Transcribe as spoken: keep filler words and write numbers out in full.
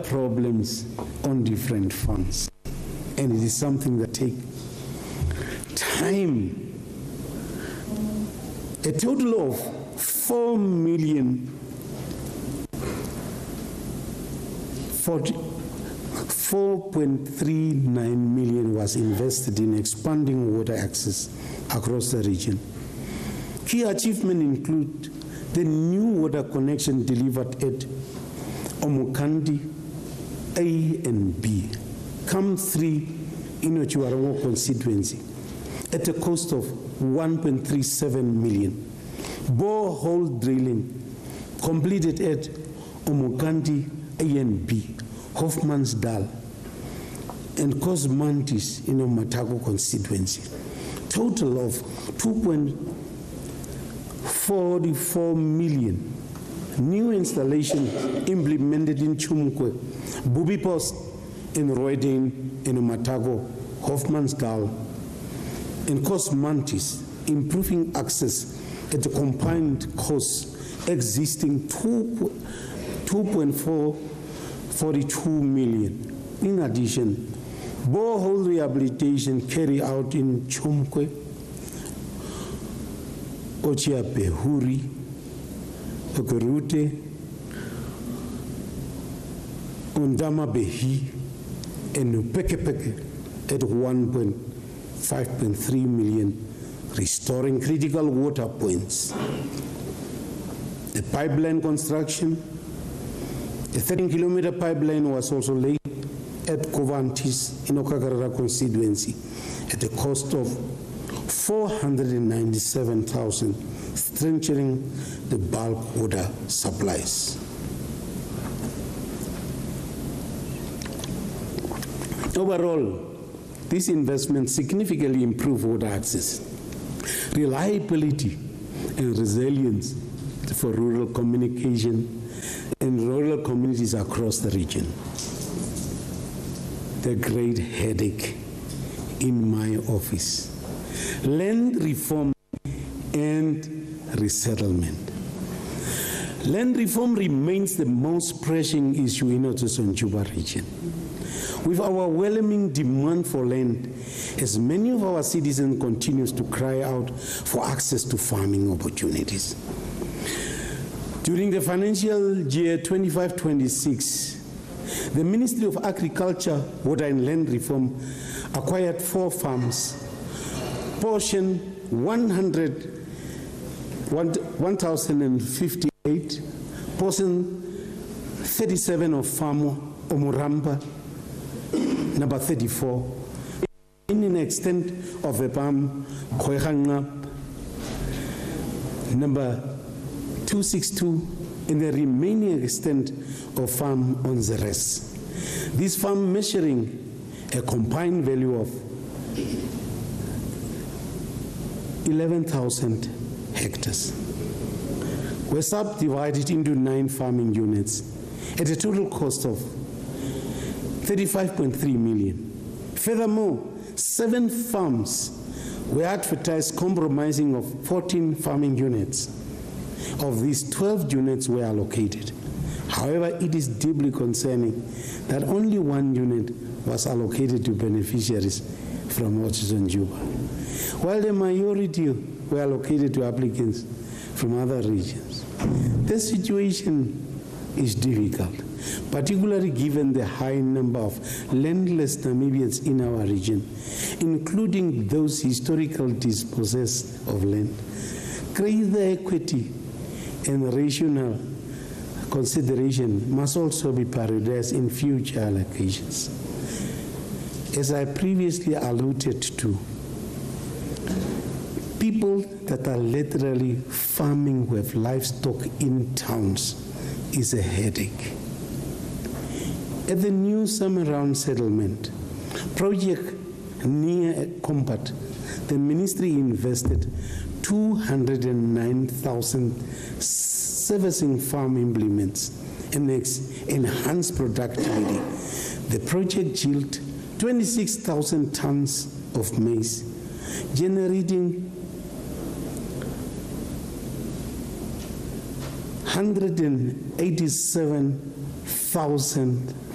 problems on different farms. And it is something that takes time. A total of four million four point three nine million was invested in expanding water access across the region. Key achievements include the new water connection delivered at Omukandi A and B, Camp three in Ochiwarongo constituency, at a cost of one point three seven million. Borehole drilling completed at Omukandi A and B, Hoffmansdal, and Cosmantis in Omatago constituency. Total of two point four four million. New installation implemented in Chumkwe, Bubi Post in Roydin, in Omatago, Hoffmansdal, and Cosmantis, improving access at the combined cost existing two point four four two million. In addition, borehole rehabilitation carried out in Chumkwe, Ochiapehuri, Okorute, Undama Behi, and Upekepeke at one point five three million, restoring critical water points. The pipeline construction, a thirteen kilometer pipeline was also laid at Covantis in Okakarara constituency at a cost of four hundred ninety-seven thousand, strengthening the bulk water supplies. Overall, this investment significantly improved water access, reliability, and resilience for rural communication and rural communities across the region. The great headache in my office: land reform and resettlement. Land reform remains the most pressing issue in the Otsotso-Njuba region. With our overwhelming demand for land, as many of our citizens continue to cry out for access to farming opportunities. During the financial year twenty-five twenty-six, the Ministry of Agriculture, Water and Land Reform acquired four farms, portion one thousand fifty-eight, portion thirty-seven of Famo, Omuramba, number thirty-four, in an extent of a farm, Khoekhanqap, number two sixty-two, and the remaining extent of farm on the rest. This farm, measuring a combined value of eleven thousand hectares, were subdivided into nine farming units at a total cost of thirty-five point three million. Furthermore, seven farms were advertised comprising of fourteen farming units. Of these, twelve units were allocated. However, it is deeply concerning that only one unit was allocated to beneficiaries from Otsotso-Njuba, while the majority were allocated to applicants from other regions. The situation is difficult, particularly given the high number of landless Namibians in our region, including those historically dispossessed of land. Greater equity and regional consideration must also be prioritized in future allocations. As I previously alluded to, people that are literally farming with livestock in towns is a headache. At the new Summerround settlement project near Combat, the ministry invested two hundred nine thousand servicing farm implements and enhanced productivity. The project yielded twenty-six thousand tons of maize, generating one hundred eighty-seven thousand